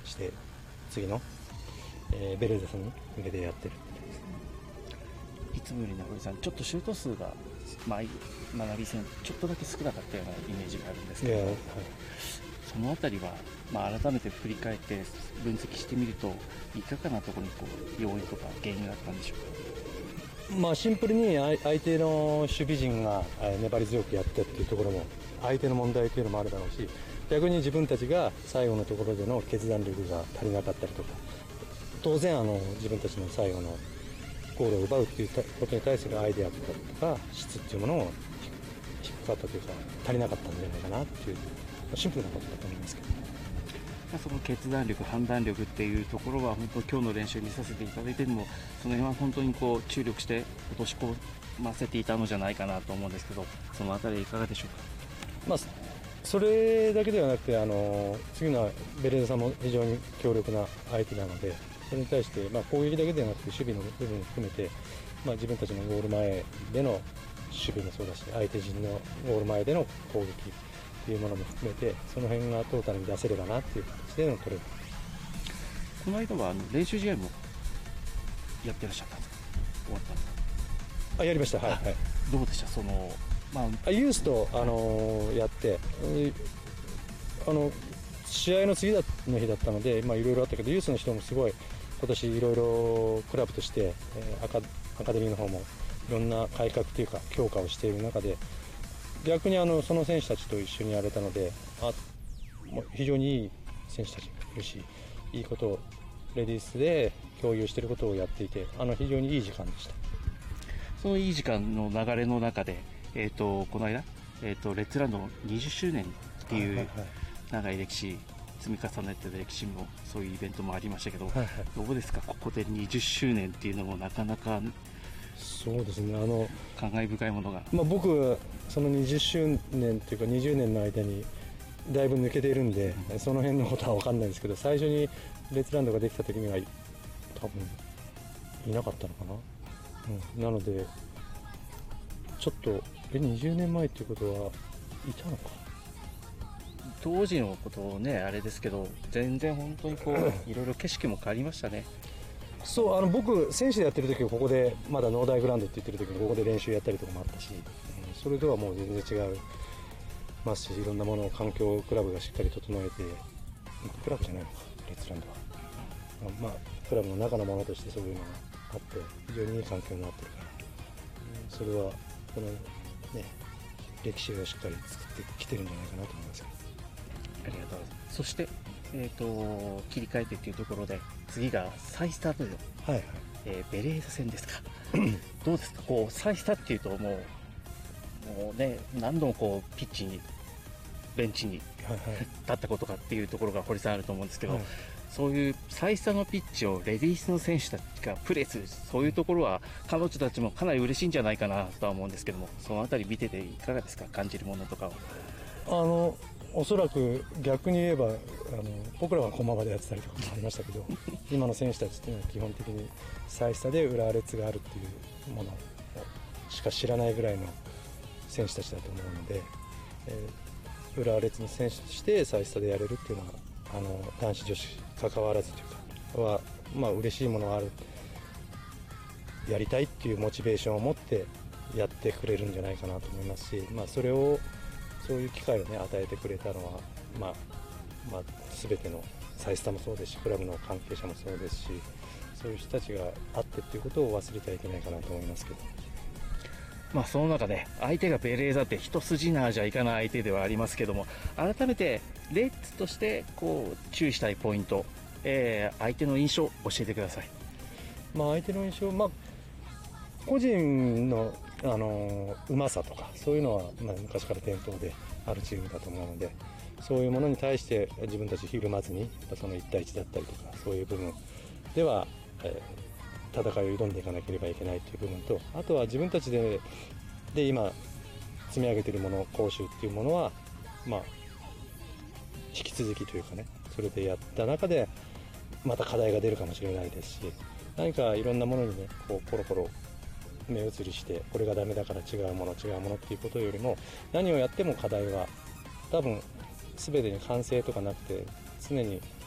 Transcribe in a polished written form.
して次の、ベレーザさんに向けてやってる。 いつもよりね、堀さん、ちょっとシュート数が、学び戦、ちょっとだけ少なかったようなイメージがあるんですけど、 はい、 そのあたりは、改めて振り返って分析してみると、いかがなところに要因とか原因があったんでしょうか。 シンプルに相手の守備陣が粘り強くやってっていうところも、相手の問題というのもあるだろうし、逆に自分たちが最後のところでの決断力が足りなかったりとか、当然自分たちの最後のゴールを奪うっていうことに対するアイデアとか質っていうものを低かったというか足りなかったんじゃないかなっていうシンプルなことだと思いますけど。 その決断力、判断力っていうところは本当今日の練習見させていただいても、その辺は本当に注力して落とし込ませていたのじゃないかなと思うんですけど、そのあたりいかがでしょうか。 それだけではなくて次のベレーザさんも非常に強力な相手なので、それに対して、攻撃だけではなくて守備の部分を含めて、自分たちのゴール前での守備もそうだし、相手陣のゴール前での攻撃というものも含めて、その辺がトータルに出せればなっていう形でのトレーニング。 この間は練習試合もやってらっしゃったんですか。終わったんですか。 やりました。はい、はい。 どうでした、 ユースと、やって試合の次の日だったので、いろいろあったけど、ユースの人もすごい今年いろいろクラブとして、アカデミーの方もいろんな改革というか強化をしている中で、逆にその選手たちと一緒にやれたので、非常にいい選手たちがいるし、いいことをレディースで共有していることをやっていて、非常にいい時間でした。 そのいい時間の流れの中で、この間、レッツランドの20周年っていう長い歴史、積み重ねてる歴史もそういうイベントもありましたけど、どうですか、ここで20周年っていうのもなかなか。 そうですね、 感慨深いものが。 僕その20周年というか20年の間にだいぶ抜けているんで、その辺のことは分かんないんですけど、最初にレッツランドができた時には多分いなかったのかな、なのでちょっと20年前っていうことはいたのか。 当時のことをね、あれですけど、全然本当にいろいろ景色も変わりましたね。 そう、僕選手でやってる時はここでまだ農大グラウンドって言ってる時にここで練習やったりとかもあったし、それとはもう全然違いますし、いろんなものを環境クラブがしっかり整えて、クラブじゃないのかレッツランドは、クラブの中のものとしてそういうのがあって非常にいい環境になってるから、それはこのね歴史をしっかり作ってきてるんじゃないかなと思います。 ありがとうございます。そして、切り替えてっていうところで、次が再スタートで、ベレーザ戦ですか。どうですか、再スタっていうともうね、何度もピッチにベンチに立ったことかっていうところが堀さんあると思うんですけど、そういう再スタのピッチをレディースの選手たちがプレーする、そういうところは彼女たちもかなり嬉しいんじゃないかなとは思うんですけども、そのあたり見てていかがですか、感じるものとかを。 おそらく逆に言えば僕らは駒場でやってたりとかもありましたけど今の選手たちっていうのは基本的に再スタで浦和レッズがあるっていうものしか知らないぐらいの選手たちだと思うので、浦和レッズの選手として再スタでやれるっていうのは男子女子関わらずというかは嬉しいものがある、やりたいっていうモチベーションを持ってやってくれるんじゃないかなと思いますし、そういう機会をね与えてくれたのは全ての再スタもそうですし、クラブの関係者もそうですし、そういう人たちがあってっていうことを忘れてはいけないかなと思いますけど、 その中で相手がベレーザって一筋縄じゃいかない相手ではありますけども、改めてレッズとして注意したいポイント、相手の印象を教えてください。 相手の印象、個人のうまさとかそういうのは昔から伝統であるチームだと思うので、そういうものに対して自分たちひるまずにその1対1だったりとかそういう部分では、戦いを挑んでいかなければいけないという部分と、あとは自分たちで今積み上げているもの、講習っていうものは引き続きというかね、それでやった中でまた課題が出るかもしれないですし、何かいろんなものにねコロコロ目移りしてこれがダメだから違うものっていうことよりも、何をやっても課題は多分全てに完成とかなくて常に